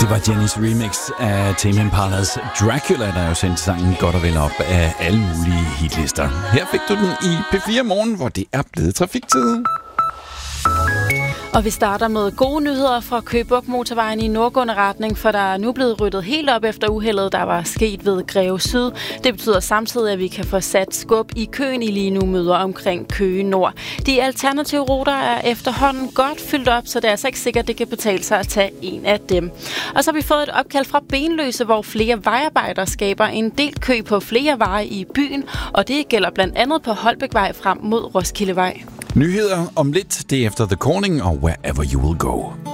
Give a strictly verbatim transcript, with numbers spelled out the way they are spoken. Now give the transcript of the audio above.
Det var Jennys remix af Tame Impalas Dracula, der jo sendte sangen godt og vel op af alle mulige hitlister. Her fik du den i P fire Morgen, hvor det er blevet trafiktid. Og vi starter med gode nyheder fra Køge Bugt Motorvejen i nordgående retning, for der er nu blevet ryddet helt op efter uheldet, der var sket ved Greve Syd. Det betyder samtidig, at vi kan få sat skub i køen i lige nu møder omkring Køge Nord. De alternative ruter er efterhånden godt fyldt op, så det er altså ikke sikkert, at det kan betale sig at tage en af dem. Og så har vi fået et opkald fra Benløse, hvor flere vejarbejdere skaber en del kø på flere veje i byen, og det gælder blandt andet på Holbækvej frem mod Roskildevej. Nyheder om lidt, det er efter The Calling og Wherever You Will Go.